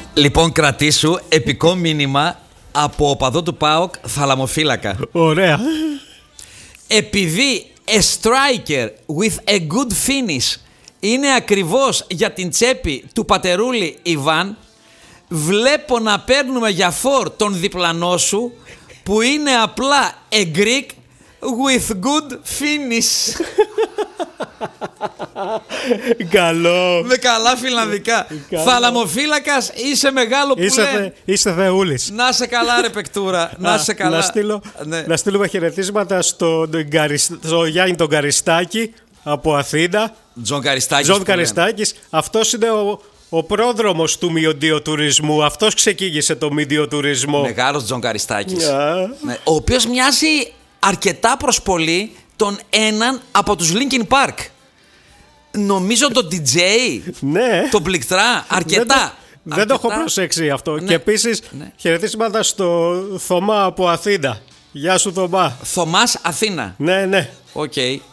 Λοιπόν, κρατήσου επικό μήνυμα από οπαδό του ΠΑΟΚ, θαλαμοφύλακα. Ωραία. Επειδή a striker with a good finish είναι ακριβώς για την τσέπη του πατερούλη Ιβάν, βλέπω να παίρνουμε για φορ τον διπλανό σου που είναι απλά a Greek with good finish. Καλό. Με καλά φιλανδικά. Θαλαμοφύλακας, είσαι μεγάλο που λένε. Είστε θεούλης. Να σε καλά ρε παικτούρα. Να σε καλά. Να στείλουμε χαιρετίσματα στο Γιάννη τον Καριστάκη από Αθήνα. Τζον Καριστάκης. Αυτός είναι ο πρόδρομος του μειοντιοτουρισμού. Αυτός ξεκίνησε το μειοντιοτουρισμό. Μεγάλος Τζον Καριστάκης. Ναι, ο οποίος μοιάζει αρκετά προς πολύ τον έναν από τους Linkin Park. Νομίζω τον DJ, ναι. τον πληκτρά, αρκετά. Δεν το έχω προσέξει αυτό. Ναι. Και επίσης χαιρετίσματα στο Θωμά από Αθήνα. Γεια σου Θωμά. Θωμάς Αθήνα. Ναι. Οκ.